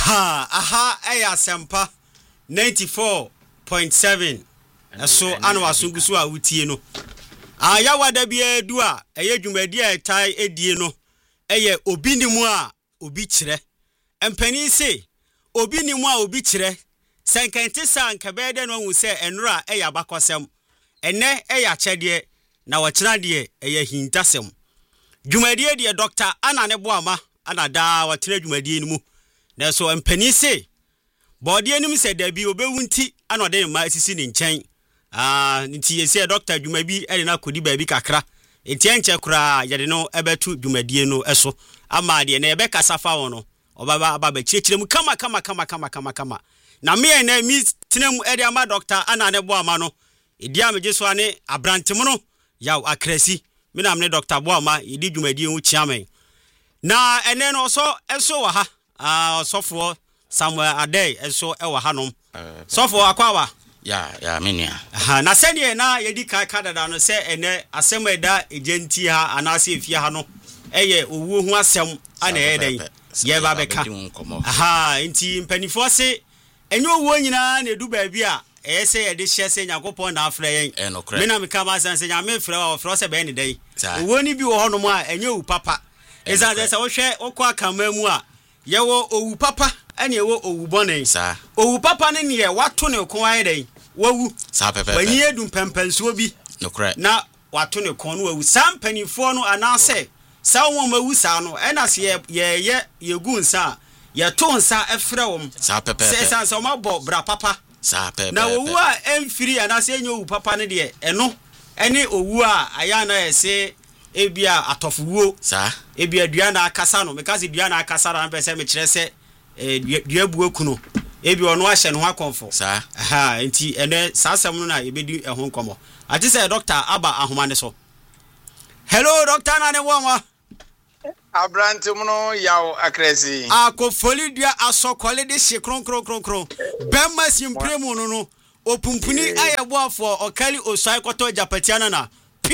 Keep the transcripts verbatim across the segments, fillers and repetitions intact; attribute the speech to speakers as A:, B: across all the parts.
A: aha aha eya sempa ninety-four point seven eso anu asungusu a wutie no aya wada bia edu a eye dwumadi a etai edie no eye obi ni mu a obi kire empani se obi ni mu a obi kire senkenti sanka bede no hu se enura eya bakosem ene eya chede na wachira de eye hintasem dwumadi de doctor ana ne boama ana da watira dwumadi ni mu na so empani se body enim se da bi obewunti ana ode ma sisi ni nchen ah nti yesi doctor dwumabi ene na kodi ba bi kakra enti enche kura yede no ebetu dwumadie no eso ama de na ebe kasafa wono obaba ababa chiechire mu kama kama kama kama kama kama na me na mi tinem ede ama doctor ana ne bo ama no edi ameje so ane abrantemo no yaw akrasi me na me doctor bo ama edi dwumadie hu chiamen na ene no so eso wa ha ah sofo Samuel Adey eso ewa hanom sofo akwawa
B: ya ya menua
A: aha na sene na yedi kai kadada no se ene asem eda ejenti ha anase efia ha no eye owu hu asem ana eden ye ba beka aha nti mpanifo se enye owu nyina na edu ba bi a eye se yede hye se Yakobon na afra yen me na me ka ma san se nya me fra wa fra se be ne den owu ni bi wo honom a enye owu papa eza de se wo hwe okwa akamamu a ye wo owu papa ene wo owu bonen sa owu papa ne ne wato ne ko an den wawu
B: sa pepe
A: wanyi edum pempenso bi
B: no correct
A: na wato ne ko no wawu sam panifo no anase sa won mawu sa no ena se ye ye yegu nsa ye to nsa efre wom
B: sa pepe
A: se san so mabo bra papa
B: sa pepe
A: na owu a emfiri anase enye owu papa ne de eno ene owu a aya na ese ebia atofuwo
B: sa
A: ebia dua na akasa no because dua na akasa ran pese me kire se eh dua buo kuno ebi ono ahye no akonfo
B: sa
A: aha enti ene sasem no na ebedi ehon komo ati say doctor aba ahoma ne so hello doctor na ne wonwa
C: abrantum no yaw akresi
A: akofoli dua asokole de hye kron kron kron kron bemma simpremu no no opumpuni ayebo afo okali osai koto japatiana na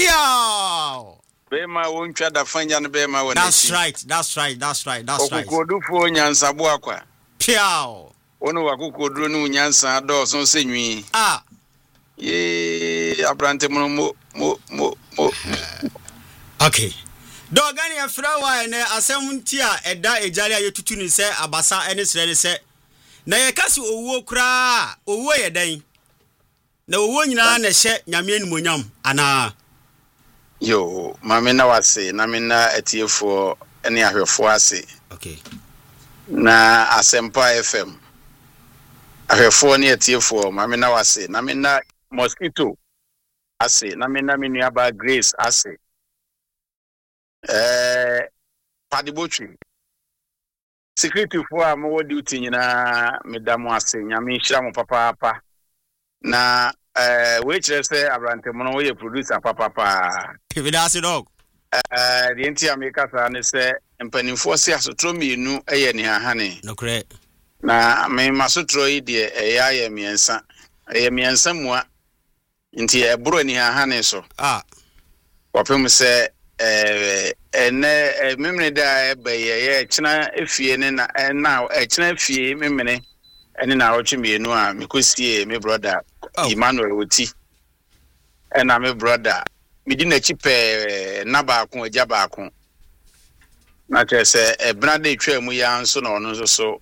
A: pia
C: bema wontwa da fanya no bema wona
A: that's right that's right that's right that's right
C: okokodufo nyansabo akwa
A: pia
C: ono wakokoduro no nyansa do so senwi
A: ah
C: ye abrante mo mo mo mo
A: okay dogani afrawa ene asemnti a eda ejari ayetutu ni se abasa ene sere ni se na ye kasi owuo kura owuo ye dan na owuo nyina na hye nyame animonyam ana
C: yo mame na wase na me na etiefo ene ahwefo ase
A: okay
C: na Asempa F M ahwefo ne etiefo mame na wase na me na mosquito ase na me na me nua ba Grace ase eh padibotri security for am wo duty nyina medamu ase nyame hira mo papa papa na eh we kire se abrante mo no we producer papa papa
A: kibidase dog
C: eh the enti America sa ne se mpanimfo se asotro mienu eye ne hahane
A: no kre
C: na me masotro yi de eya ye miensa eye miensa mua nti e bro ni hahane so
A: ah
C: wapem se eh ene memne da e be ye kina efie ne na na e kina efie memne ene na rochi mienu a mekosie me brother Emmanuel Oti ena me brother midina chipe na ba ko agya ba ko na chese e brother etwa mu ya nso na ono nso so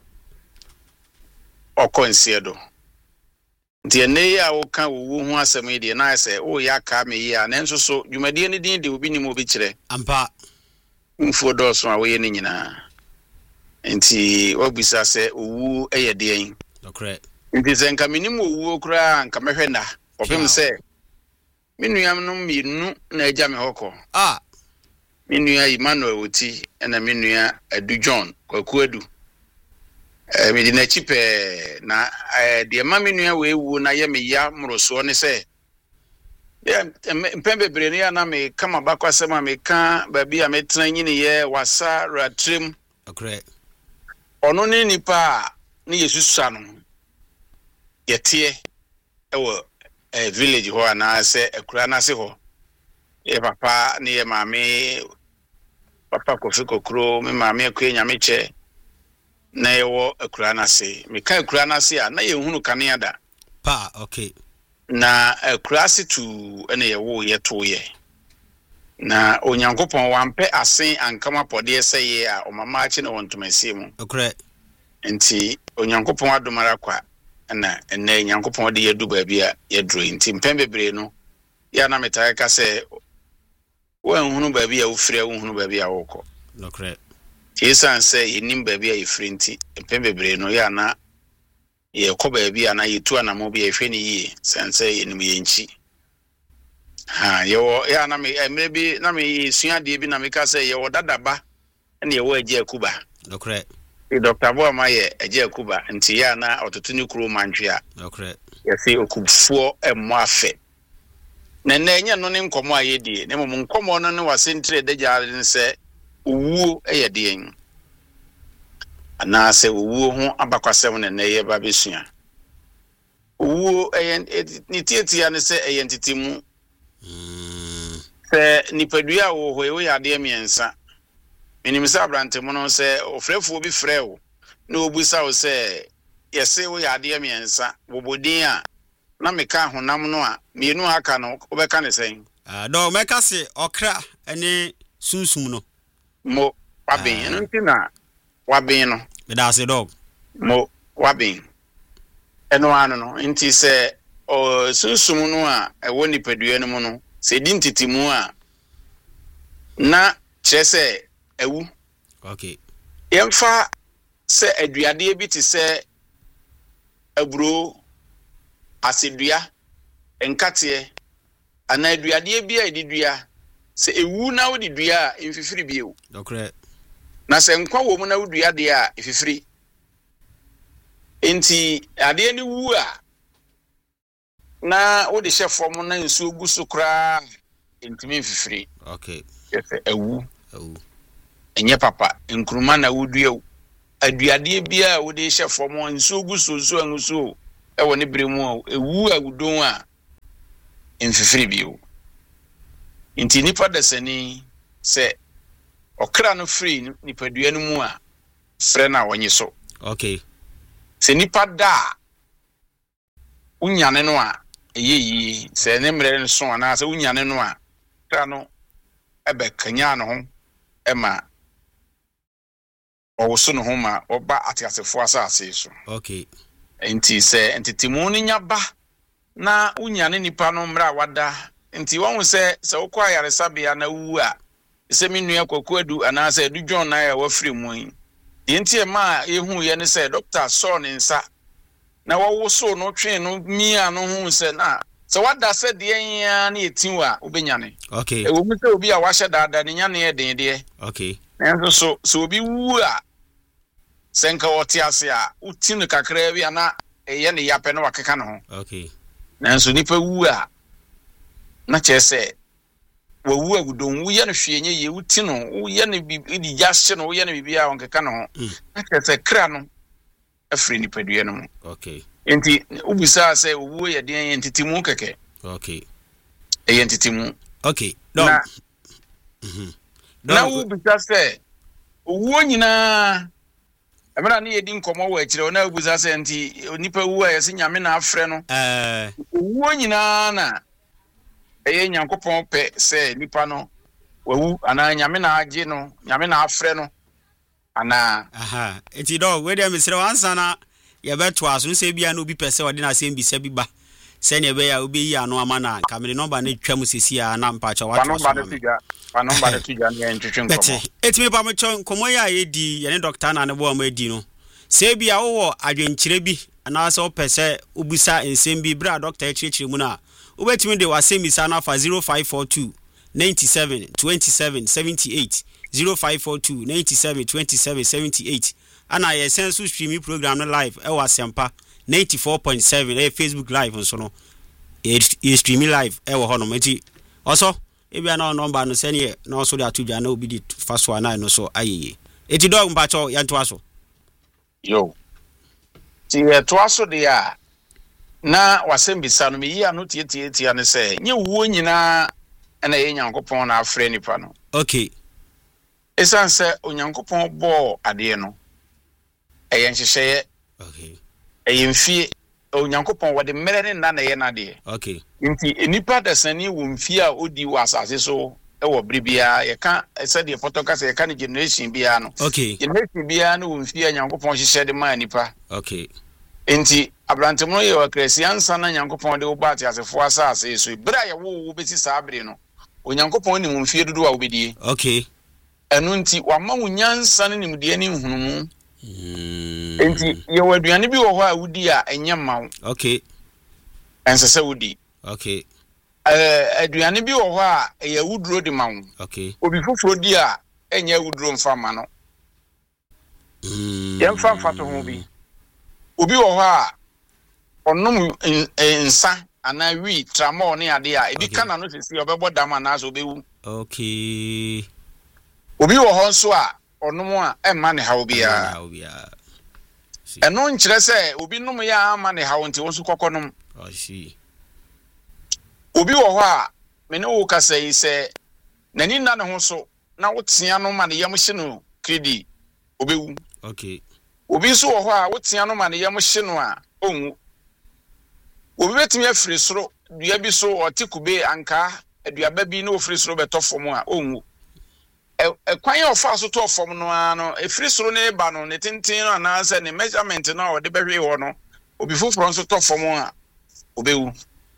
C: okonsie do nti ene ya wo kan wo hu asem ide na ese o ya ka me ya na nso so dwumadie ne din de obi ni mo bi kire
A: ampa
C: mfo do so a wo ye ne nyina nti obisa se owu eye de yin
A: okre
C: nti se nka minim owu okra nka mehwe na opem se minuyam no minu na agya me hoko
A: ah
C: minua Emmanuel Oti na minua Adu John Kwaku Adu eh me di na chipe na eh de ma minua we wu na ye me ya mroso ne se ya mpembe bre ne na me kama bakwasema me ka ba bia me tran nyine ye wasa ratrim
A: okre
C: ono ne nipa ne yesusa no yetie ewo eh village ho ana se ekura na se ho e papa ne ye mame papa Kofi Kokro me mame akwa nyame che na yewo akura na se me ka akura na se a na ye hunu kanea da
A: pa okay
C: na akura se tu ene yewo ye to ye na onyankopon wampe asen ankama pode se ye a omama achi na wontomasi mu
A: okre
C: nti onyankopon adomara kwa na ene nyankopon de yedu ba bia yedro nti mpembebre no ya na metae ka se wan hunu ba bia wo frɛ wo hunu ba bia wo kɔ
A: okre
C: Yesan say yenim baabi a yefri nti pembebre no ya na ye kɔ baabi a na yetu anamo bi ehwe ne yie san say yenim yenchi ha yo ya na me maybe na me sua de bi na me ka say ye wodadaba na ye wo agye akuba
A: okre
C: e Doctor Boa ma ye agye akuba nti ya na ototo ni kuro mantwe a
A: okre
C: ye say okubfuo emmo afe na na enye no ne nkomo a ye die ne mom nkomo no ne wasentre de jaare ne say uwu eyedien ana se uwu ho abakwasem ne ne ye ba besua uwu eyen ni tietia ne se eyentiti mu
A: mm
C: se nipadua wo ho e yade miensa minim se abrante mu no se ofrefo bi frɛwo na obusa wo se yese wo yade miensa bobodin a na meka honam no a mienu aka no obeka ne sen
A: ah do meka se okra ene sunsum no
C: mo wabin no ntina wabin no
A: me da se dog
C: mo wabin eno ano no nti se o sunsum no a ewo nipadua no mu no se di ntitimu a na kire se ewu
A: okay
C: yemfa se aduade bi ti se aburo asedua enkate ana aduade bi a edidua se ewu na wodi dua emfifiri bio
A: okre
C: na se nkwa wo mu na wodua de a efifiri enti ade ni wu a na wodi hyefo na nsu ogu so kra entimi emfifiri
A: okay
C: yefe ewu
A: ewu
C: enye papa nkruma na wodua aduade bia wodi hyefo mo nsu ogu so so anguso e woni bremu ewu agudon a emfifiri bio inti nipa desani se okra no free nipadua no mu a frɛ na wonye so
A: okay
C: se nipa da unyane no a eyeyi se ne mre no so ana se unyane no a kra no ebe kanya no ho ema owoso no ho ma oba atiasefo asase so
A: okay
C: inti se entitimu ni nyaba na unyane nipa no mra wada nti won se se wokwa yaresabia na wu a se minua kwakwadu ana se du John na ya wafiri mu yi nti e ma ehu ye ne se doctor saw ne nsa na wo so no twen no mia no hu se na se wada se de yan na etin a obenyane
A: okay
C: e wo mu se obi a wahye daada ne nyane e den de
A: okay
C: enso so so obi wu a senka wote ase a utin kakra bi ana eye ne yape na wakeka no ho
A: okay
C: nanso nipa wu a na chese wo wu agudon wu ye no hwenye ye wuti no wu ye ne bi di jashe no wu ye ne bibia onkeka no na chese kra no afri nipa due no
A: okay
C: enti ubisa se wu ye den entitimu keke
A: okay
C: e entitimu
A: okay no
C: na
A: mhm
C: na ubisa se wu nyina amana ne yedi nkomo wa akire na ubisa se enti nipa wu a yesi nyame na afre no
A: eh
C: wu nyina na eye nyankopon pe se nipa no wawu ana nyame na age no nyame na afre no ana
A: aha eti dog we dem sire wansa na ye beto aso se bia na obi pese ode na se mbisa bi ba se ne be ya obi yi ano ama na kamere number na twam sesi ya na mpacha wato
C: so number tiga pa number tiga ne ntwetwe nkomo
A: eti me pa mo chon komo ya ye di ye ne doctor na ne bo ma di no se bia wo adwenkyire bi ana se opese obusa ensem bi bra doctor e chirechire mu na ubetimi de wasembisa na fa zero five four two nine seven two seven seven eight zero five four two nine seven two seven seven eight ana ye sensu streaming program no live e wasempa ninety-four point seven e Facebook live nso no e streaming live e wo hono meti oso e bia na number no sene na oso de atudwa na obi di faso ana no so ayeye eti dog mpacho yanto aso
C: yo ti e to aso de a na wasembisa no meyi ano tietie tie ne se nye wuo nyina na ye nyankopon na afre nipa no
A: okay
C: esan se onyankopon bo ade no ɛyɛ nhyehyɛ
A: okay
C: ɛyɛ mfie onyankopɔn wɔde mmerɛ ne nna na ɛyɛ nade
A: okay
C: nti nipa dasani wɔ mfie a odi wɔ asase so ɛwɔ bere bia yɛka ɛsɛ de photo kasa yɛka ne generation bia no
A: okay
C: generation bia no wɔ mfie a nyankopɔn hyehyɛ de ma nipa
A: okay
C: nti abrantem no yɛ wakrasi ansa na nyankopɔn de wo ba ate asefo asase so bere a yɛwo wo besi saa bere no onyankopɔn ne mu mfie dodo a wobedie
A: okay
C: ɛno nti wama wo nyansa ne nimdeɛ ne nhunumu nti yɛwɔ aduane bi wɔ hɔ a wodi a ɛnyɛ ma wo
A: okay
C: ɛnsɛ sɛ wodi
A: okay
C: eh aduane bi wɔ hɔ a ɛyɛ wuduro de ma wo
A: okay
C: obi foforo di a ɛnyɛ wuduro mfa ma no yɛmfa mfa to ho bi obi wɔ hɔ a ɔnom nsa ana wi tramol ne ade a ebi kana no sisi ɔbɛbɔ dam ana so obewu
A: okay
C: obi wɔ hɔ nso a ɔnom a ɛmma ne hawo bia ɛno nkyerɛ sɛ obi nom yɛ ama ne hawo nti wo nso kɔkɔ nom
A: I see
C: obi wɔ hɔ a me ne wo kasa yi sɛ nani na ne ho so na wo tea no ma ne yam hye no kredi obewu
A: okay
C: obi nso wɔ hɔ a wo tea no ma ne yam hye no a onwu obi betumi afiri soro dua bi so ɔte kube anka aduaba bi na ofiri soro bɛtɔ fam a onwu e kwan yɛ ɔfa so tɔ fam no a no efiri soro ne ba no ne tenten no anaasɛ ne measurement no a ɔde bɛhwe hɔ no obi foforo nso tɔ fam a obewu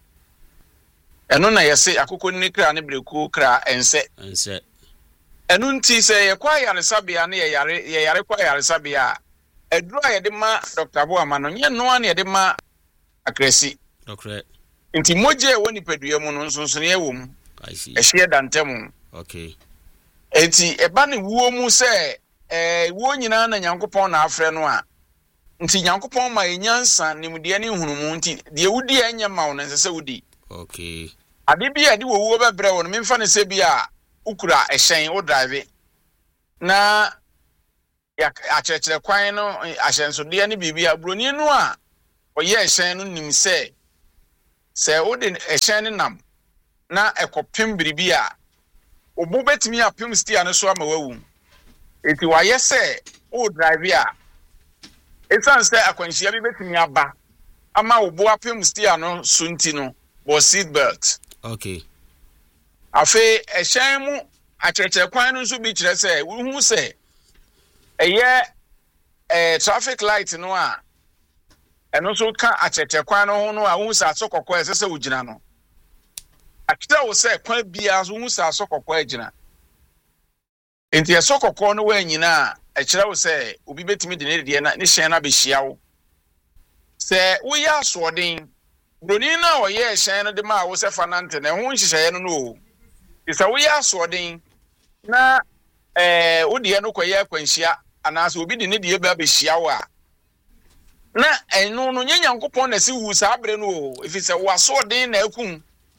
C: ɛno na yɛse akokɔ ne kra ne breku kra ɛnsɛ
A: ɛnsɛ
C: ɛno nti sɛ yɛkɔ ayaresabea ne yɛyare yɛyare kɔ ayaresabea a aduru a yɛde ma Doctor Boama no nyɛ noa ne yɛde ma akrasi
A: okay
C: nti mogye wɔ nipadua mu no nso nso ne ɛwɔ mu
A: I see
C: ɛhye dantam
A: okay
C: enti ɛba ne wuo mu sɛ eh wuo nyinaa na Nyankopɔn na afrɛ no a nti Nyankopɔn ma enyansa nimdeɛ ne hunumu nti deɛ wudi anya ma wo nse sɛ wudi
A: okay
C: ade bi a de wo wuo bɛbrɛ wo no memfa ne sɛ bi a ukura ɛhyɛn wo drive na ya akyerɛkyerɛ kwan no ahyɛnsodeɛ ne biribi a broni no a ɔyɛ ɛhyɛn no nim sɛ sɛ wo de ɛhyɛn ne nam na ɛkɔpem biribi a obo betimi apem stia no so ama wawu enti wayɛ sɛ o drive a esan sɛ akwanhyia bi betimi aba ama obo apem stia no so nti no bo seat belt
A: okay
C: afi ɛhyɛn mu akyerɛkyerɛ kwan no so bi kyerɛ sɛ wo hu sɛ ɛyɛ eh traffic light no a ɛno so ka akyerɛkyerɛ kwan no ho no a wo hu sɛ asokɔkɔ ɛsɛ sɛ wogina no akita wo se kwan bia so hu sa asokɔkɔ agina enti asokɔkɔ no wa nyina a ɛkyerɛ wo se obi betimi de ne de na ne hyɛn na behia wo se wo ya asoɔden broni na ɔyɛ hyɛn no de ma wo se fanante na ho nhyehyɛ no no isa wo ya asoɔden na eh wo de no kɔyɛ akwanhyia anaasɛ obi de ne de ba behia wo a na ɛno no nya Nyankopɔn na si wu sa abre no efi sɛ wo asoɔden na akum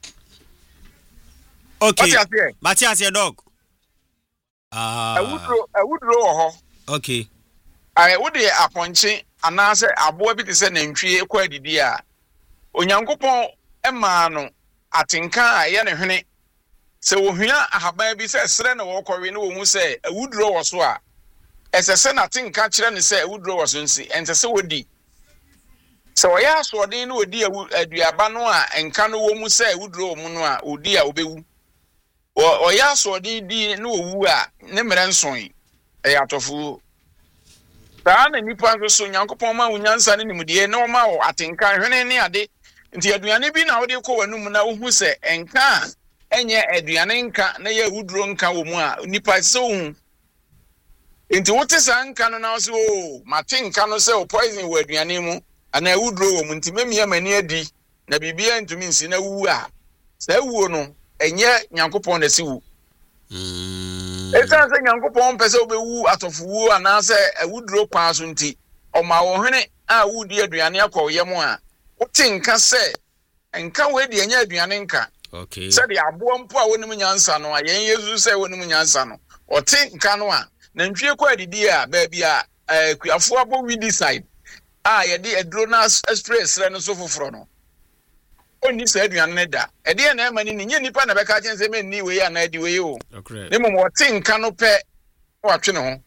A: okay Matias your dog
C: ah awudro awudro wo ho
A: okay
C: ai wo de aponche anaase aboa bi te se nantwie ekɔ adidi a Onyankopɔn ɛma no atenka a ye ne hwene se wo hwia ahaban bi se sere na wo kɔwe ne wo hu se awudro wo so a ɛsɛ se na tenka kyerɛ ne se awudro wo so nsi ɛnse se wodi se wo ya asoɔden ne wodi aduaba no a enka no wo mu se awudro wo mu no a odi a obewu o ya so di di no owu a ne mere nson e ya tofu ta na nipa nso so Nyankopɔn ma wunyansa ne nimdie na o ma wo atenka hwene ne ade nti aduane bi na wo de kɔ wanum na wo hu se enka enye aduane nka na ye wuduro nka wo mu a nipa se wo hu nti wote sa nka no na wo se o matenka no se o poison wo aduane mu ana wuduro wo mu nti memia mani adi na bibia ntumi nsi na wu a sa wuo no enye Nyankopɔn na siwu mm esa se Nyankopɔn pese obewu atofuwu anaase awuduro kwa so nti ɔma wo hwene a wudi aduane akɔ yem a wote nka se nka we de enye aduane nka
A: okay
C: se de aboa mpo a wonim nyansa no a yen Yesu se wonim nyansa no ɔte nka no a na ntwie kɔ adidi a ba bia akuafo abo we decide a ye de aduro na express re no so foforo no oni sa aduane ne da e de na ema ni nye nipa na beka chen se me ni we ya na di we o
A: okay
C: ne mo wote nka no pe watwe ne ho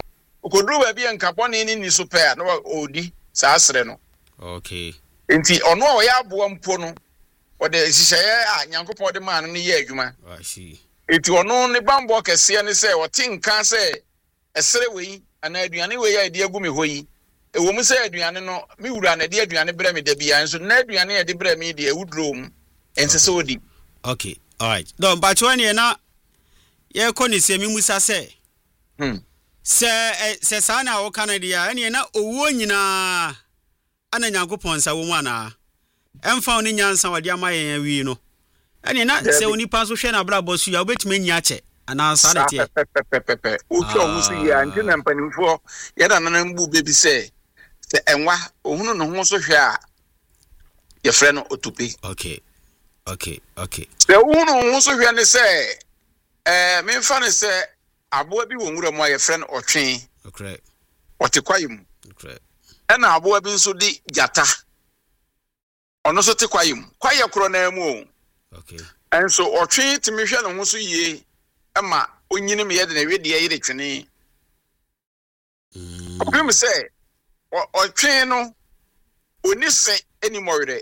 C: okodru ba bi enkabone ni ni so pair no odi saa asre no
A: okay
C: enti ono a oya aboa mpo no ode hihye a Nyankopon de man no ye adwuma
A: I see
C: enti ono ne bambo kese ne se wote nka se esre wei ana aduane wei ya de agu me hoyi ewo mu se aduane no me wura na de aduane bre me da bia nso na aduane ya de bre me de awudro mu ense se odi
A: okay all right don ba chwani na ye ko ni se mi musa se
C: hmm
A: se se sana wo Canada ene na owo nyina ana Nyankopon sa wo mu ana emfa oni nyansa wade amaye wi no ene na se oni pa so hwe na bra bosu ya obetime nyi ache ana sa de tie
C: pepepepe o twa wo si ya nti na mpanimfo ye da nan mbu bebi se se enwa ohunu no ho so hwe a ye frɛ no otupe
A: okay okay okay
C: se ohunu ho so hwe ne se eh me mfa ne se aboa bi wo nwura mu a ye frɛ no otwen
A: okay
C: ote kwayim
A: okay
C: ena aboa bi nso di jata ono so te kwayim kwaye kro na mu
A: okay
C: enso otwen timi hwe no ho so yie ama onyini me ye de na we de ye retwene
A: mm
C: obim se otwen no oni se anymore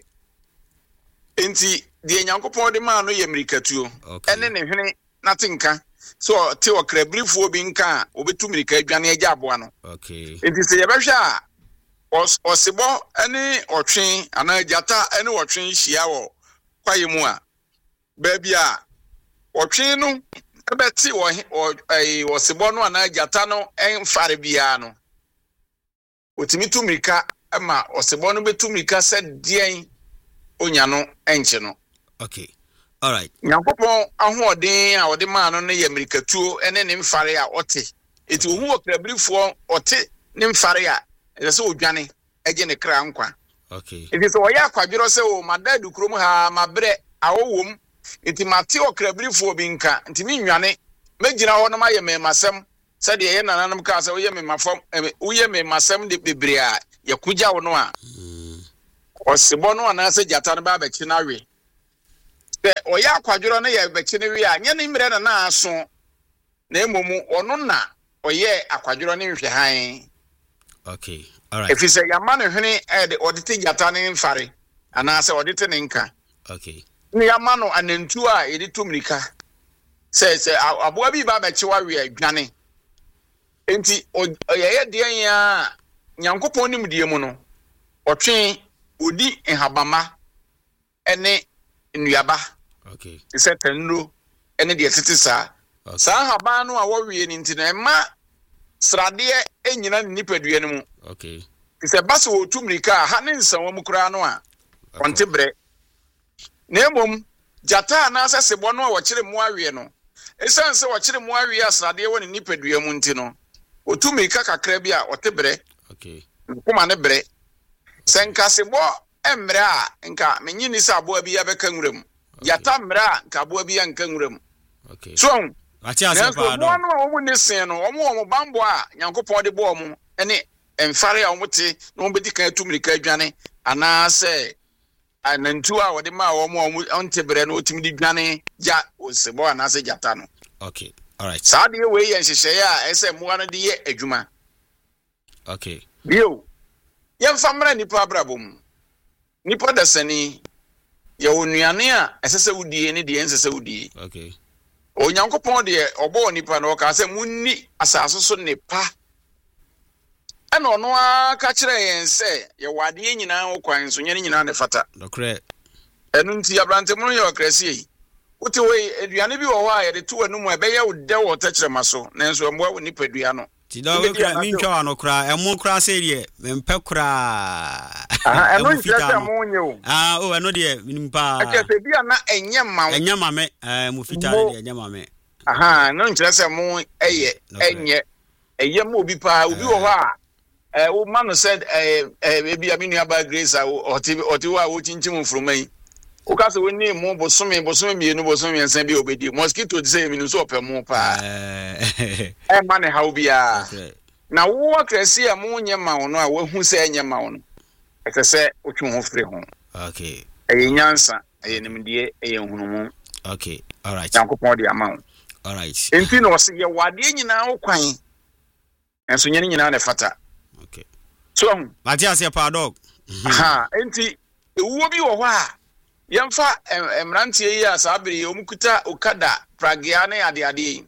C: enti de Nyankopon de ma no ye mirikatuo ene ne hwene na tinka so te okrabrifuo bi nka obetu mirika adwane agya aboa no
A: okay
C: enti se ye behwe a osebo ene otwen ana jata ene otwen hia wo kwaye mu a ba bia otwen no ebeti wo eh osebo no ana jata no enfare bia no otimi tumika ama osebo no betumika se dien onya no enche no
A: okay all right
C: Nyankopon ahoden a ode ma no ne ye mirikatuo ene ne mfare a ote eti ohu okrabrifo ote ne mfare a ese odwane eje ne kra nkwa
A: okay
C: eti so oya akwadwero se o madadu krom ha mabre awowom eti mate okrabrifo bi nka enti mi nwane megina ho no maye memasem se de ye nananam ka se oye memafom oye memasem de bebre a ye kugya wo no a osebo no ana se jata no ba ba chi na we se oya akwadwero no ye ba chi ne we a nye ne mre na na aso na emomu ono na oye akwadwero ne hwe han
A: okay all right
C: if you say yama no hwene e de odite jata ne mfare ana se odite ne nka
A: okay
C: ni yama no anantu a edi tumrika se se aboa bi ba ba chi wa we adwane enti oyeye de ya Nyankopon nim die mu no otwen odi enhabama ene nnuaba
A: okay
C: se tenro ene de tete sa sa haba no a wo wie ni nti na ma srade enyina nipadua no mu
A: okay
C: se base wo tumrika ha ne nsanwa mu kura no a onte bre na emom jata na asesebo no a wo kire mu awie no esan se wo kire mu awie asrade wo ne nipadua mu nti no otumrika kakra bi a otebre
A: okay
C: kuma ne bre senkasebo emre a nka menyini sa aboa bi abeka nwuram yata mre a nka aboa bi anka nwuram
A: okay
C: so
A: ati asepa do
C: no omu ne sen no omu omu bambo a Nyankopon de bo omu ene emfare a omu te no omu bedi kan atumrika adwane ana se anantu a wode ma omu omu ontebre no otimi di dwane ja osebo ana se jata no
A: okay all right
C: sa de we ye nhyehyeye a ese muwa no de ye adwuma
A: okay
C: bio ye famra nipa abrabom nipa dasani ye onuane a esese wudie ne de ensese wudie
A: okay
C: Onyankopon de obo nipa no ka se munni asase so nipa ana ono aka kire yen se ye wade nyina ho kwan so nyene nyina ne fata
A: dokre
C: enu nti abrante mu ye okrasi yi wote we eduane bi wo ho a ye de to anum e be ye wode wo ta kire maso nanso mbo wo nipa dua no
A: ti da we kra mi ntwa no kra emu kra se de mempe kra
C: aha enu ntia mo nyew
A: ah o enu de nimpa
C: ake se bia na enye ma
A: enye ma me eh mu fita de enye ma me
C: aha no ntia se mo eye enye eye mo obi pa obi wo ho a eh wo man said eh eh bia mi nua ba Grace a oti oti wo a wo chinchin fromai o ka se we ni mo bosome bosome mi enu bosome ensan bi obedi mosquito de say mi no so opemu pa eh eh man ha obia na wo akresi a mo nye ma wo no a wo hu se nye ma wo no ekese otwu ho firi ho
A: okay
C: eh nyansa eh nimdie eh hunumu
A: okay all right
C: Yankopon de ama wo
A: all right
C: enti no se ye wade nyina wo kwan enso nyene nyina na fata
A: okay
C: so
A: Matias ya pa dog
C: ha enti ewuo bi wo ho a yemfa emrantie yi a sabere omukuta okada pragia na ade ade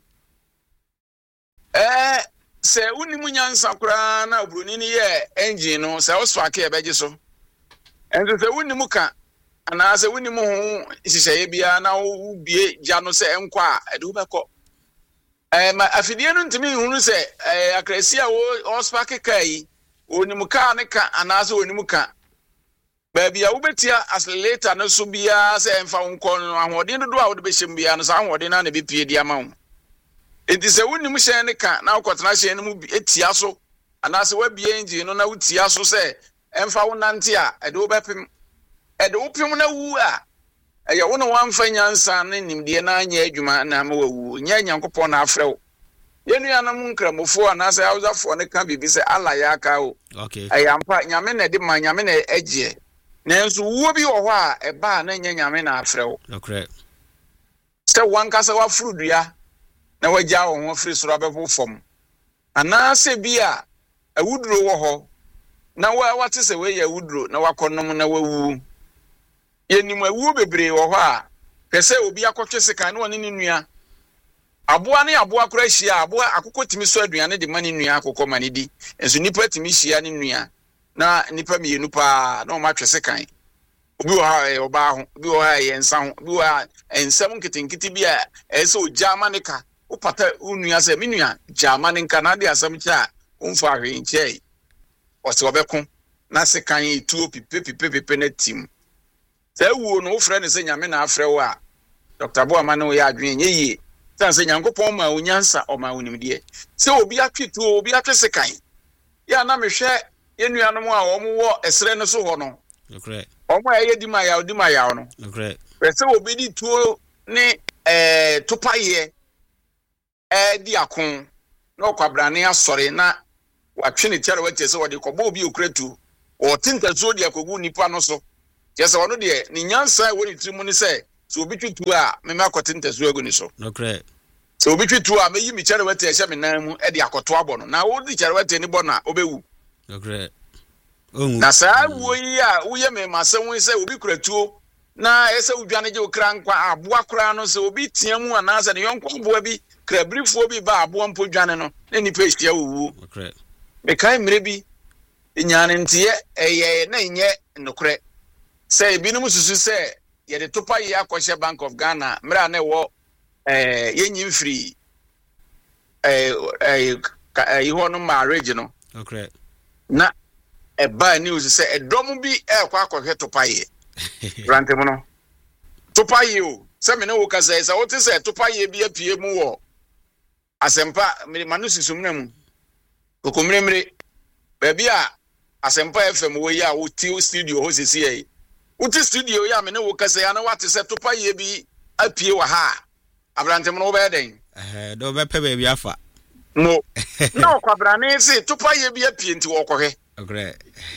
C: eh se unimu nyansa kura na obroni ni ye engine no se wo so aka e beje so enso se unimu ka ana se unimu ho hihye bia na wo bie gya no se enkwa a ede wo beko eh ma afidie no ntimi hunu se eh akrasi a wo spark kai onimu ka ne ka ana se onimu ka baby a wobetia accelerator no so bia se emfa wonko no ahoden dodo a wo de behyem bia no sa ahoden na na be pie dia ma wo enti se wonimu hye ne ka na wokotena hye no mu etia so ana se wa bia engine no na wotia so se emfa wonante a ede wo bepem ede wo pem na wu a eye wo no wamfa nyansa ne nimde na anya adwuma na ma wawu nya nyankopon na afrew yenu ya na mu nkramofo ana se awzafo ne ka bibi se ala ya ka o
A: okay
C: ayampa nyame na de ma nyame na egie nenso wo bi wo ho a eba na nya nyame na afrew
A: okay
C: se wankasa wa frudua na wagya wo ho firi soro abefo fom ana se bia awuduro wo ho na wa wate se we ya awuduro na wakonom na wawu yenim awu bebre wo ho a pese obi akotwe sekan ne woni nua aboa ne aboa kora hia aboa akoko timi so aduane de mani nua akoko mani di enso nipa timi hia ne nua na nipa mienu pa na o ma twese kan obi wo ha e oba ho obi wo ha ye nsa ho obi wo ha ensam nkitinkiti bia e se o jamanika o pata unua se minua jamanika na de asam cha umfa hwe nche o se obeko na se kan etuo pipe pipe pipe na tim se wuo no wo frɛ ne se nyame na afrɛ wo a Doctor Boama no ya adwen ye san se nyankopɔn ma onyansa o ma onimdie se obi atwetuo obi atwese kan ya na mehwɛ yenuanom a omo esre no so ho no
A: okay
C: omo aye di ma ya di ma ya no
A: okay
C: pese obi di tuo ne eh topaye eh di akon na okwabrane asore na watwene tiare wate se wode kobo obi okratu o tintazo di akogu nipa no so yesa wono de ni nyansa woni trimu ni se so obi twitu a me makote ntazo agu ni so
A: okay
C: so obi twitu a meyi mi tiare wate ehye me nan mu e de akoto abo no na wo di tiare wate ni bo na obewu
A: okay
C: na saa wo yi a wo ye me masem se obi kuratuo na ese udwane je okra nkwa aboa kra no se obi tiamu anasa ne yonko aboa bi krabrifo bi ba aboa mpo dwane no ne nipa ehia wuwu
A: okay
C: me kai mre bi nyane ntie eye na nye nokre se binum susu se ye de topa ye akɔhye Bank of Ghana mra na wo eh yenyi free eh eh iho no marriage no
A: okay
C: na eba news se edom bi e kwa akɔhwe topa ye rantem no topa ye o se me ne wo kasa se wo te se topa ye bi apie mu wo asempa me manu susumna mu kokomremre ba bia asempa F M wo ya wo ti studio ho sisi ye uti studio ya me ne wo kasa ya na wate se topa ye bi apie wa ha abrantem no be den
A: eh do be pe ba bi afa
C: no no kwabrane se topa ye bi apie nti wo kɔhwe
A: okay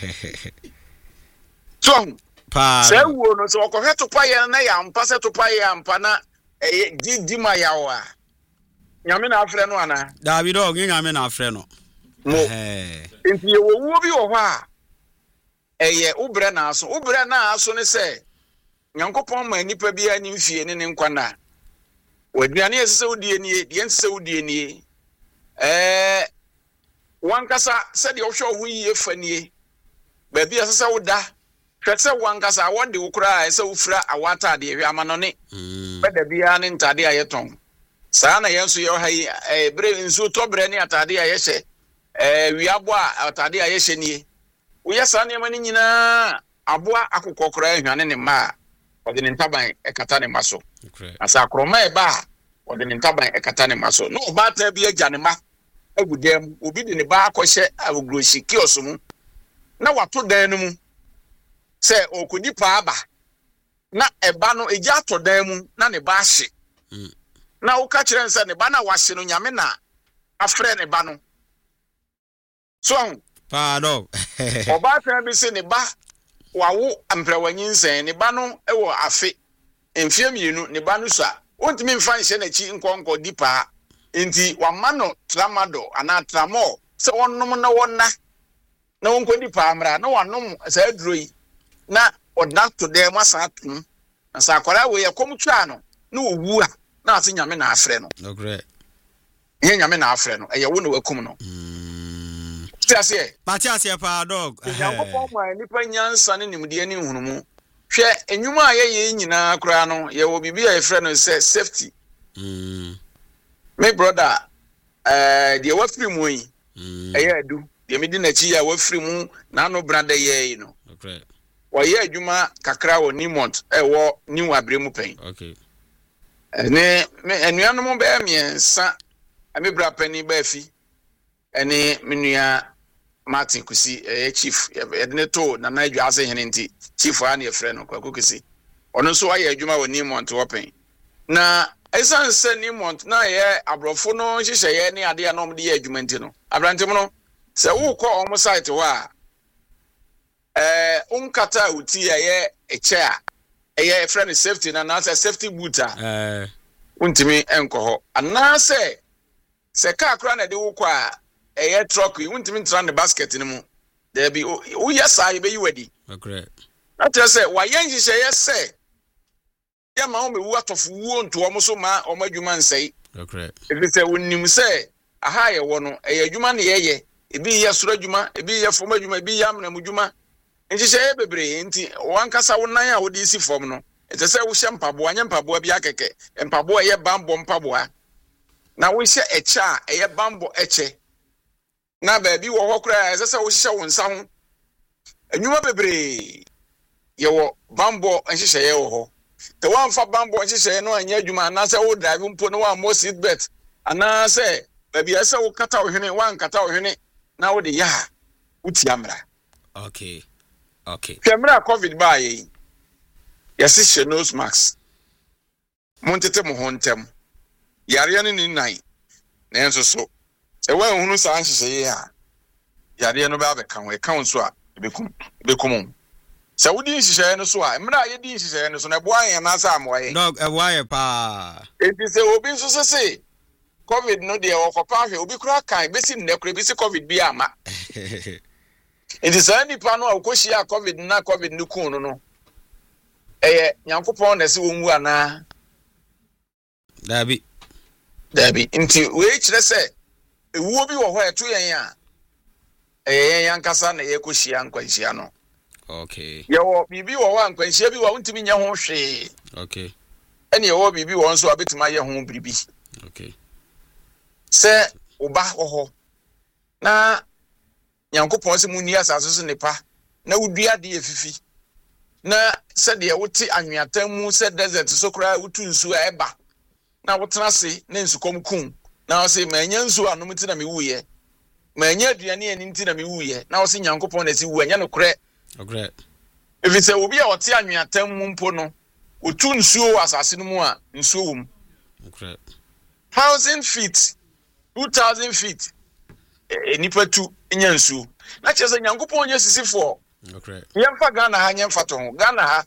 C: so
A: pa
C: se wo no so kɔhwe topa ye na ya mpa se topa ye ampa na eh di di ma ya wa nyame na afrɛ no ana
A: David dog nyame na afrɛ no
C: no
A: eh
C: nti ye wo wo bi wo hɔ a eye ubre na aso ubre na aso ne se nyankopon ma nipa bia ni mfie ne ne nkwana waduane esese wodie nie die nsese wodie nie eh wankasa se de ohwe ho yie fanie ba bia esese woda hwese wankasa wode wokura ese wofra awata de hwe amano ne beda bia ne ntade ayeton saa na yenso ye ha yi eh bre nso tobre ne atade ayehye eh wiabo a atade ayehye nie uya sane mani nyina aboa akokokora ehwane ne ma ode ne ntaban ekata ne maso asa akroma e ba ode ne ntaban ekata ne maso no ba ta bi agya ne ma agudem obi de ne ba akohye awogroshi kioso mu na wato dan no mu se okodi pa aba na eba no egya ato dan mu na ne ba ahye na wo ka kire nsa ne ba na wahye no nyame na afre ne ba no so
A: Pardon.
C: Oba tan bi se ne ba wawo amprawanyin ne ba no e wo afe emfie mienu ne ba no so a ontimi mfa nhye na chi nkonko dipa enti wama no tramado ana tramo se wonnom na wonna na wonkodi paamra na wanom sa aduroi na odna to dem asa atum na sa akwara we yakom twa no na owu a na ase nyame na afre no
A: okay
C: ye nyame na afre no eye wo na wakum no
A: mm
C: tiase
A: patiase pa dog
C: yakopon ma nipa nyansa ne nimde ani hunumu hwe enwuma a ye ye nyina kura no ye wo bibi a efre no se safety
A: mm
C: my brother eh de wafiri mu yi
A: mm
C: eye adu de me di na chi ya wafiri mu na no brother ye yi no
A: okay
C: wa ye adwuma kakra wo Nimont e wo New Abremu pen
A: okay
C: ene me enuanom be miensa ami bra pani ba fi ene menua Martin Kusi eh chief edne to na na adwa ase hene nti chief a na efre no kwa kokisi ono so aye adwuma wo Nimont wo pen na esan se Nimont na ye abrofo no hihye ye ne ade na omde ye adwuma nti no abrantem no se wo ko omo site wa eh unkata uti ye eche a eye friend safety na na safety boot a
A: eh
C: untimi enko ho ana se se ka akra na de wo kwa eye truck untimi ntra ne basket ni mu there be wo yesa ye be yiwadi
A: okay
C: na tell say wa yen hihye ye se ya ma o me wu atofu wu nto omo so ma omo adwuma nsei
A: okay
C: if say wonnim se aha ye wo no eye adwuma ne ye ye ebi ye soro adwuma ebi ye fom adwuma ebi ye amna adwuma nchise bebre nti wankasa wonan a wodi isi fom no ete se wo hye mpaboa nya mpaboa bi akeke mpaboa ye bambo mpaboa na wo hye echa eye bambo eche na ba bi wo hokura ese se wo hye wo nsa ho enwuma bebre ye wo bambo nhye ye wo ho te wanfa bambo nhye no anya adwuma na se wo drive mpo no wa mo seat belt ana se ba bi ese wo kata wo hene wan kata wo hene na wo de ya uti amra
A: okay okay
C: Femra COVID ba yi. Yesi she nose mask. Montete mo hontem. Yare ne ni nai. Na enso so. Se wa hunu sa anhye ye a. Yare no ba be kan we kan so a bekum bekum. Se wodi nhye no so a, mra ye di nhye no so na bo an na sa amoye.
A: dog e why pa
C: Enti se obi nso se se COVID no de o kopa hwe obi kura kan besi ne kura besi COVID bi ama. It is any pano akoshia COVID na COVID no kun no no. Eh Nyankopon na se wonwu ana.
A: Dabi.
C: Dabi. Nti we kire se ewuo bi wo ho eto yen a. Eh yen yankasa na ye koshia nkwanhia no.
A: Okay.
C: Ye wo bibi wo ho nkwanhia bi wo ntimi nya ho hwe.
A: Okay.
C: Ene ye wo bibi wo nso abetima ye ho biribi.
A: Okay.
C: Se oba wo ho. Na Nyankopon se mu ni asase so nepa na wudua de efifi na se de wote anweatan mu se desert so kra wutu nsu a eba na wotena se na nsukom kun na wo se manya nsu anom ti na me wuye manya aduane ani ti na me wuye na wo se Nyankopon na se wu anya no kre
A: okay
C: efi se obi a wote anweatan mu mpo no wotu nsu asase no mu a nsu wum
A: okay
C: one thousand feet two thousand feet enipa tu nyansu na chese Nyankopon nya sisifo
A: okay
C: yemfa Ghana ha nyemfa to ho Ghana ha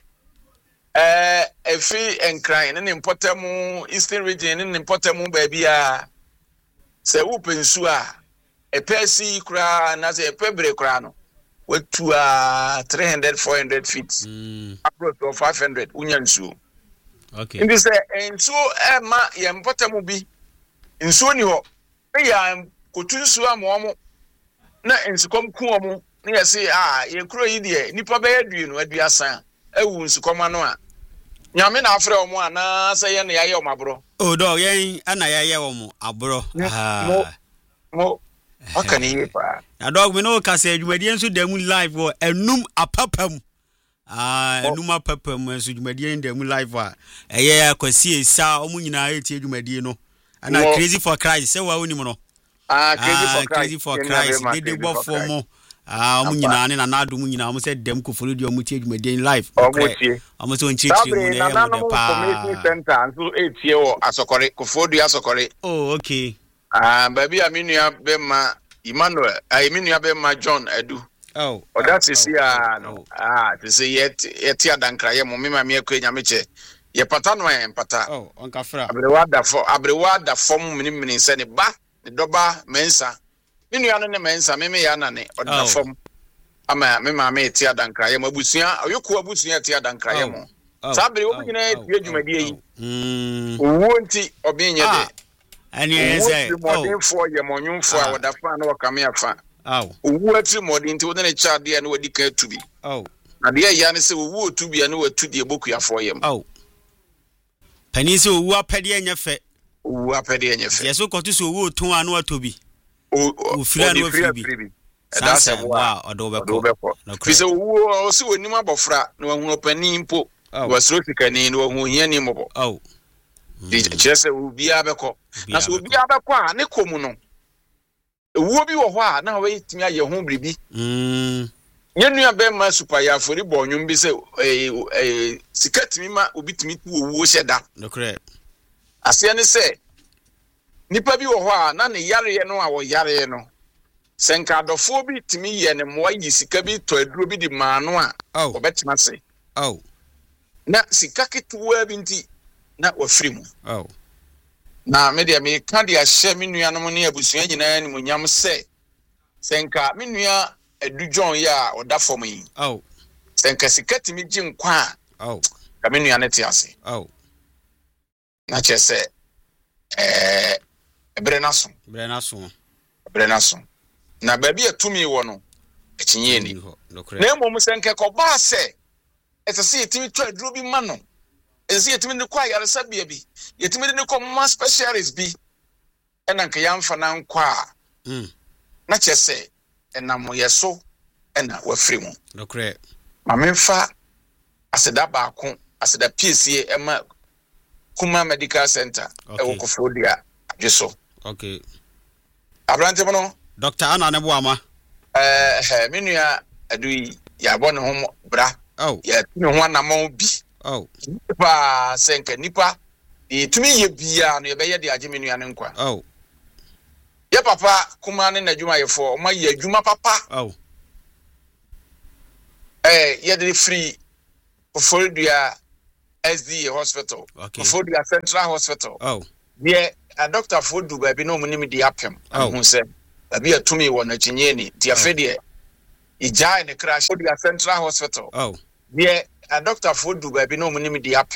C: eh efi enkran ne importamu Eastern region ne importamu ba bia se wo pensu a epesi kura na se epebre kura no watu a three hundred four hundred feet
A: mm
C: approach to five hundred unyansu
A: okay
C: ndi se ensu e ma yemportamu bi nsu ni ho e ya kotunsu amomo na ensukom ku omo na yesi ah ye kuro yi de nipa be yadu no aduasa ewu nsukoma no a nyame na afre omo ana se ye na yaye omabro
A: oh dog yen ana yaye omo abro
C: ah mo akani ye pa
A: na dog me no ka se adwumadie nso da mu live wo enum apapam ah enum apapam nso adwumadie da mu live a eye akwasi esa omo nyina eti adwumadie no ana crazy for Christ se wa woni mo no
C: ah crazy for Christ
A: crazy for Christ they dey go for mo ah omo nyina ne na nado mu nyina omo se dem ko follow di omo tie adwumadie live omo se on chichi mu na
C: na mo community center so etie wo asokore ko fodu asokore
A: oh okay
C: ah baby aminua be ma Emmanuel ah aminua be ma John Adu
A: oh
C: o that is here no ah to say yet yet adankra ye mo me ma me akwa nyameche ye pata no en pata
A: oh onka fra
C: abrewa da fo abrewa da fom mini mini se ne ba ne doba mensa me nua no ne mensa me me ya nane odna fam ama me ma me ti adankraye mo abusua oyoku abusua ti adankraye mo sabere wo nyina ti adwumade yi mm owo nti obi nye de
A: ani eze
C: oh for ye monwumfo a wodafa na wakame afa aw owo atri modi nti wo ne chade na wadi ka tubi aw na de ya ne se owo tubi na watu de bokuafo yem
A: aw pani se owo apede anya fe
C: owo apede anya fe
A: yeso kotu se owo tun anu atobi
C: o
A: fira no fribi
C: that's a wow
A: odobeko
C: fi se owo o se wonim abofra na wahunu pani mpo wasro fikani na wahunu hiani mobo
A: aw
C: di chese obi abeko na so obi abeko a ne komu no owo bi wo ho a na we timi aye ho bribi mm yenua be ma super ya fori bo nwum bi se eh sikatimi ma obi timi tu owo hyeda
A: no correct
C: ase ne se nipa bi wo ho a na ne yare no a wo yare no senka adofo bi timi ye ne mo ayi sika bi to aduro bi di maano a obetima se
A: oh
C: na sika ketuwa bi nti na wafiri mu
A: oh
C: na me de me ka de ahye me nua no ne abusua nyina ni munyam se senka me nua edujon ya oda fom yi
A: oh
C: senka sikati mi ji nkwa
A: oh
C: ka me nua ne ti ase
A: oh
C: na chese eh ebre naso
A: ebre naso
C: ebre naso na baabi atumi wo no ekinye ni na emom senka ko ba se etese yetimi to aduro bi ma no ezi yetimi ne kwa yare sabia bi yetimi ne ko ma specialist bi ena nka yamfa na nkwa mm na chese ena mo yeso ena wafiri mu
A: no correct
C: ma memfa aseda baako aseda P C A ema Kuma Medical Center e wo kofodia adweso
A: okay
C: abrante mo
A: Doctor Anna ne boama
C: eh menua adui ya bɔ ne ho bra
A: oh
C: ya tuni ho anamon bi
A: oh
C: pa senka nipa e tumi ye bia no ye be ye de age menua ne nkwa
A: oh
C: ye papa Kuma ne nadwuma yefo ma ye adwuma papa
A: oh
C: eh ye de free Oforidua S D A hospital
A: okay
C: Oforidua Central Hospital
A: oh
C: ye a doctor Fodu ba bi no mu nim di apem hu se abi atumi wo na chinyeni ti afede ijai ne crash Oforidua Central Hospital
A: oh
C: ye a doctor Fodu ba bi no mu nim di apem